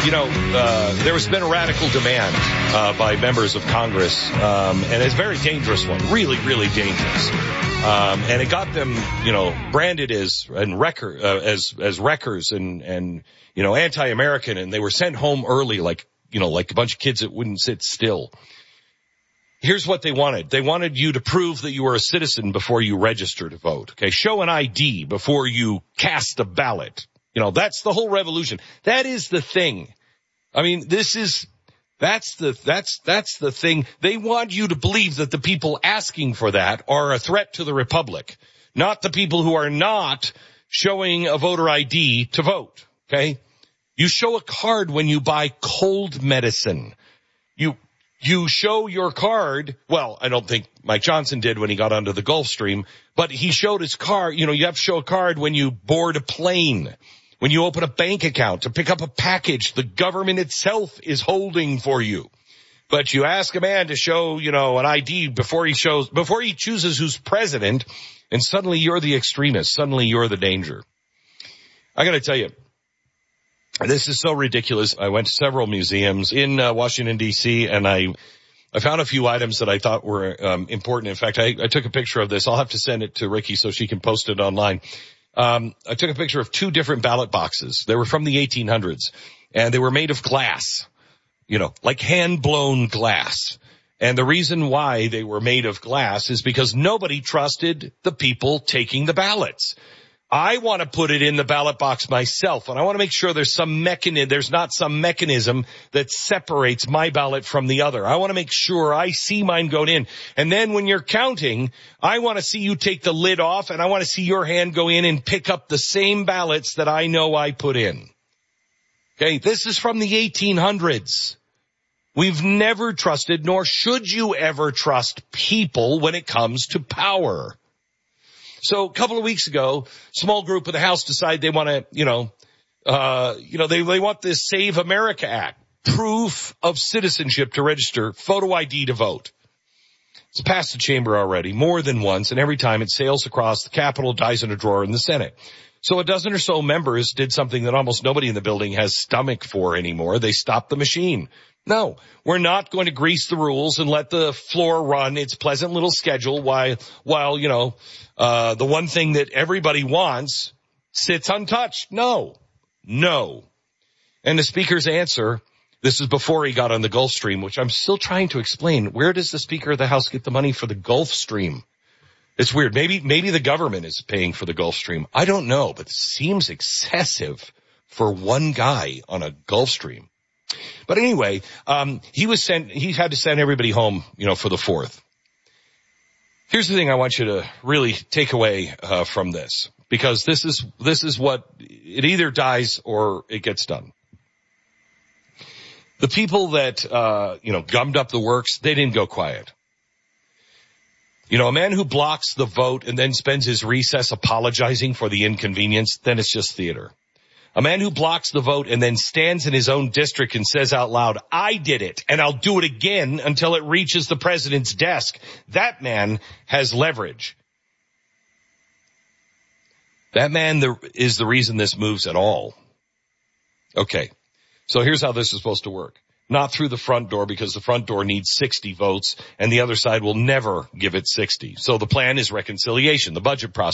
there has been a radical demand by members of Congress, and it's a very dangerous one, really, really dangerous. And it got them, branded as wreckers and anti-American, and they were sent home early, like a bunch of kids that wouldn't sit still. Here's what they wanted. They wanted you to prove that you were a citizen before you register to vote. Okay, show an ID before you cast a ballot. That's the whole revolution. That is the thing. I mean, that's the thing. They want you to believe that the people asking for that are a threat to the republic, not the people who are not showing a voter ID to vote. Okay. You show a card when you buy cold medicine. You show your card. Well, I don't think Mike Johnson did when he got onto the Gulfstream, but he showed his card. You have to show a card when you board a plane, when you open a bank account, to pick up a package the government itself is holding for you. But you ask a man to show, an ID before he chooses who's president, and suddenly you're the extremist. Suddenly you're the danger. I got to tell you, this is so ridiculous. I went to several museums in Washington, D.C., and I found a few items that I thought were important. In fact, I took a picture of this. I'll have to send it to Ricky so she can post it online. I took a picture of two different ballot boxes. They were from the 1800s, and they were made of glass, like hand-blown glass. And the reason why they were made of glass is because nobody trusted the people taking the ballots. I want to put it in the ballot box myself, and I want to make sure there's not some mechanism that separates my ballot from the other. I want to make sure I see mine go in. And then when you're counting, I want to see you take the lid off, and I want to see your hand go in and pick up the same ballots that I know I put in. Okay, this is from the 1800s. We've never trusted, nor should you ever trust people when it comes to power. So a couple of weeks ago, small group of the House decided they want to, they want this Save America Act, proof of citizenship to register, photo ID to vote. It's passed the chamber already more than once, and every time it sails across the Capitol, dies in a drawer in the Senate. So a dozen or so members did something that almost nobody in the building has stomach for anymore. They stopped the machine. No, we're not going to grease the rules and let the floor run its pleasant little schedule while the one thing that everybody wants sits untouched. No. And the speaker's answer, this is before he got on the Gulfstream, which I'm still trying to explain. Where does the Speaker of the House get the money for the Gulfstream? It's weird. Maybe the government is paying for the Gulfstream. I don't know, but it seems excessive for one guy on a Gulfstream. But anyway, he had to send everybody home, for the 4th. Here's the thing I want you to really take away, from this, because this is what it either dies or it gets done. The people that, gummed up the works, they didn't go quiet. A man who blocks the vote and then spends his recess apologizing for the inconvenience, then it's just theater. A man who blocks the vote and then stands in his own district and says out loud, I did it, and I'll do it again until it reaches the president's desk. That man has leverage. That man is the reason this moves at all. Okay, so here's how this is supposed to work. Not through the front door, because the front door needs 60 votes, and the other side will never give it 60. So the plan is reconciliation, the budget process.